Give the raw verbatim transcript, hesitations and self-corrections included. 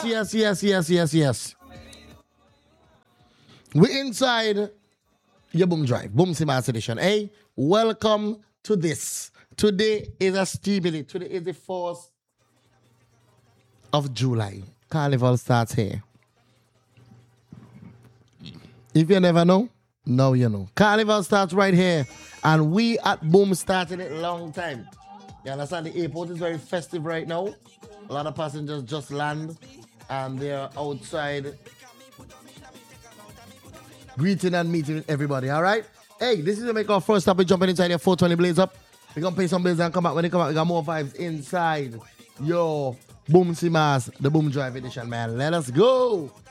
yes, yes, yes, yes, yes. We're inside your Boom Drive, Boom Simas edition. Hey, welcome to this. Today is a stability. Today is the fourth of July. Carnival starts here. If you never know, now you know. Carnival starts right here. And we at Boom started it a long time. You understand? The airport is very festive right now. A lot of passengers just land and they're outside greeting and meeting with everybody, all right? Hey, this is to make our first stop. We're jumping inside your four twenty Blaze Up. We're going to pay some bills and come back. When they come back, we got more vibes inside your Boom Simas, the Boom Drive edition, man. Let us go.